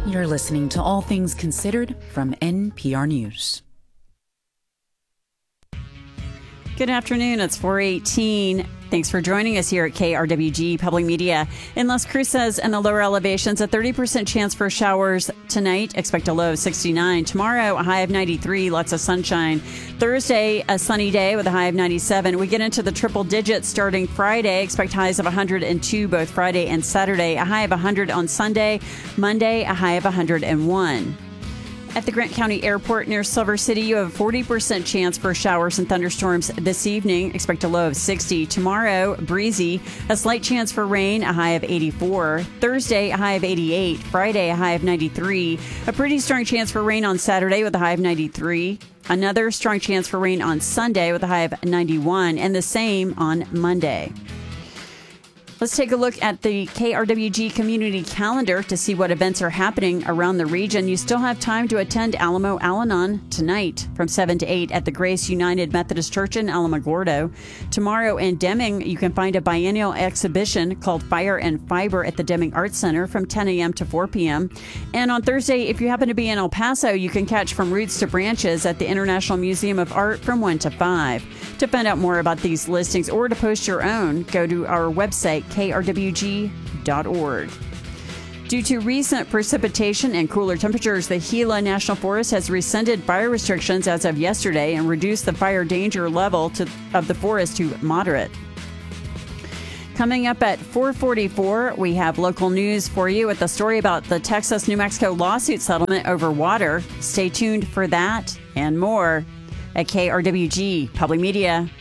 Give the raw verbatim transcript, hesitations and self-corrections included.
You're listening to All Things Considered from N P R News. Good afternoon. It's four eighteen. Thanks for joining us here at K R W G Public Media. In Las Cruces and the lower elevations, a thirty percent chance for showers tonight. Expect a low of sixty-nine. Tomorrow, a high of ninety-three. Lots of sunshine. Thursday, a sunny day with a high of ninety-seven. We get into the triple digits starting Friday. Expect highs of one hundred two both Friday and Saturday. A high of one hundred on Sunday. Monday, a high of one hundred one. At the Grant County Airport near Silver City, you have a forty percent chance for showers and thunderstorms this evening. Expect a low of sixty. Tomorrow, breezy. A slight chance for rain, a high of eighty-four. Thursday, a high of eighty-eight. Friday, a high of ninety-three. A pretty strong chance for rain on Saturday with a high of ninety-three. Another strong chance for rain on Sunday with a high of ninety-one. And the same on Monday. Let's take a look at the K R W G community calendar to see what events are happening around the region. You still have time to attend Alamo Al-Anon tonight from seven to eight at the Grace United Methodist Church in Alamogordo. Tomorrow in Deming, you can find a biennial exhibition called Fire and Fiber at the Deming Arts Center from ten a.m. to four p.m. And on Thursday, if you happen to be in El Paso, you can catch From Roots to Branches at the International Museum of Art from one to five. To find out more about these listings or to post your own, go to our website, K R W G dot org. Due to recent precipitation and cooler temperatures, the Gila National Forest has rescinded fire restrictions as of yesterday and reduced the fire danger level to, of the forest to moderate. Coming up at four forty-four, we have local news for you with a story about the Texas-New Mexico lawsuit settlement over water. Stay tuned for that and more at K R W G Public Media.